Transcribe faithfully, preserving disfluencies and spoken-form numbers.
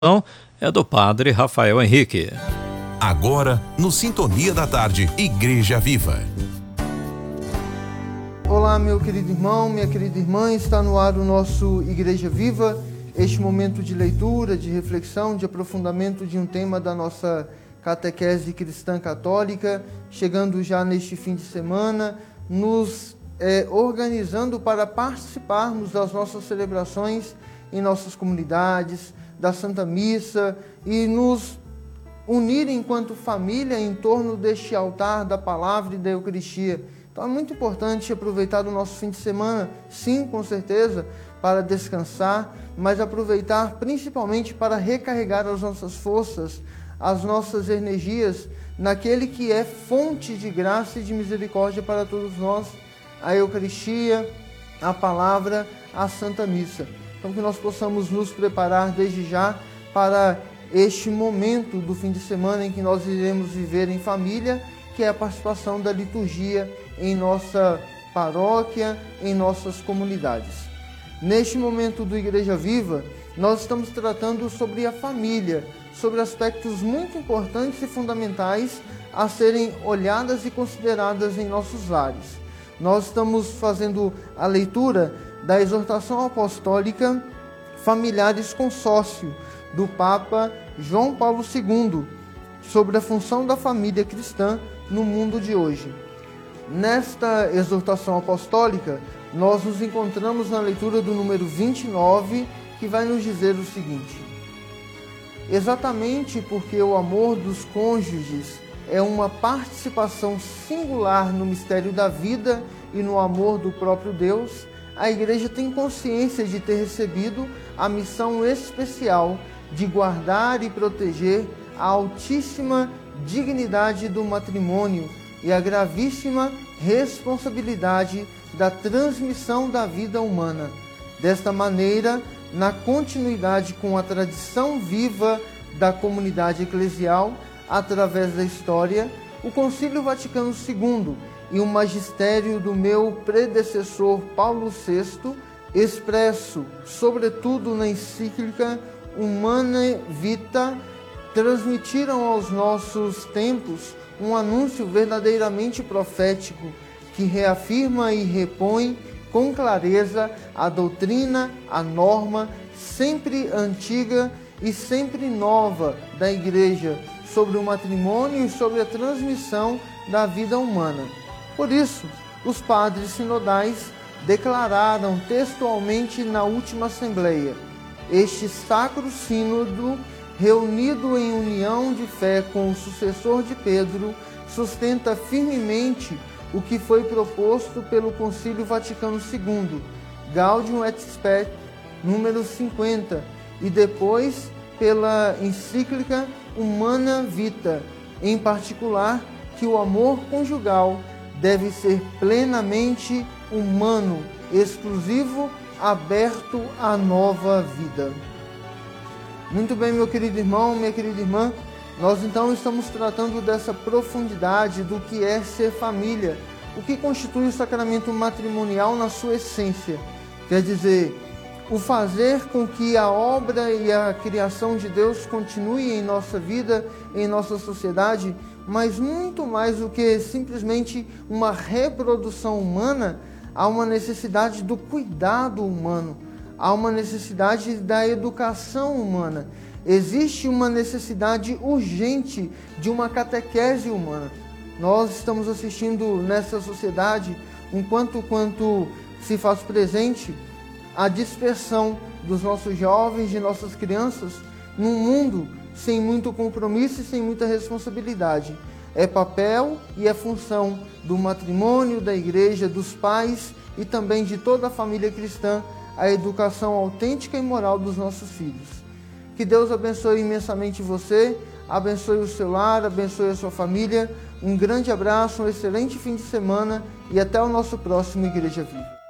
Então, é do Padre Rafael Henrique. Agora, no Sintonia da Tarde, Igreja Viva. Olá, meu querido irmão, minha querida irmã, está no ar o nosso Igreja Viva, este momento de leitura, de reflexão, de aprofundamento de um tema da nossa catequese cristã católica, chegando já neste fim de semana, nos é, organizando para participarmos das nossas celebrações em nossas comunidades, da Santa Missa, e nos unir enquanto família em torno deste altar da palavra e da Eucaristia. Então é muito importante aproveitar o nosso fim de semana, sim, com certeza, para descansar, mas aproveitar principalmente para recarregar as nossas forças, as nossas energias naquele que é fonte de graça e de misericórdia para todos nós, a Eucaristia, a palavra, a Santa Missa. Então que nós possamos nos preparar desde já para este momento do fim de semana em que nós iremos viver em família, que é a participação da liturgia em nossa paróquia, em nossas comunidades. Neste momento do Igreja Viva, nós estamos tratando sobre a família, sobre aspectos muito importantes e fundamentais a serem olhadas e consideradas em nossos lares. Nós estamos fazendo a leitura da exortação apostólica Familiares Consórcio, do Papa João Paulo segundo, sobre a função da família cristã no mundo de hoje. Nesta exortação apostólica, nós nos encontramos na leitura do número vinte e nove, que vai nos dizer o seguinte: exatamente porque o amor dos cônjuges é uma participação singular no mistério da vida e no amor do próprio Deus, a Igreja tem consciência de ter recebido a missão especial de guardar e proteger a altíssima dignidade do matrimônio e a gravíssima responsabilidade da transmissão da vida humana. Desta maneira, na continuidade com a tradição viva da comunidade eclesial, através da história, o Concílio Vaticano segundo e o magistério do meu predecessor Paulo sexto, expresso sobretudo na encíclica Humanae Vitae, transmitiram aos nossos tempos um anúncio verdadeiramente profético que reafirma e repõe com clareza a doutrina, a norma sempre antiga e sempre nova da Igreja sobre o matrimônio e sobre a transmissão da vida humana. Por isso, os padres sinodais declararam textualmente na última Assembleia: este sacro sínodo, reunido em união de fé com o sucessor de Pedro, sustenta firmemente o que foi proposto pelo Concílio Vaticano segundo, Gaudium et Spes, número cinquenta, e depois pela encíclica Humanae Vitae, em particular que o amor conjugal deve ser plenamente humano, exclusivo, aberto à nova vida. Muito bem, meu querido irmão, minha querida irmã, nós então estamos tratando dessa profundidade do que é ser família, o que constitui o sacramento matrimonial na sua essência. Quer dizer, o fazer com que a obra e a criação de Deus continue em nossa vida, em nossa sociedade, mas muito mais do que simplesmente uma reprodução humana, há uma necessidade do cuidado humano, há uma necessidade da educação humana. Existe uma necessidade urgente de uma catequese humana. Nós estamos assistindo nessa sociedade, enquanto quanto se faz presente, a dispersão dos nossos jovens, de nossas crianças, num mundo sem muito compromisso e sem muita responsabilidade. É papel e é função do matrimônio, da igreja, dos pais e também de toda a família cristã a educação autêntica e moral dos nossos filhos. Que Deus abençoe imensamente você, abençoe o seu lar, abençoe a sua família. Um grande abraço, um excelente fim de semana e até o nosso próximo Igreja Viva.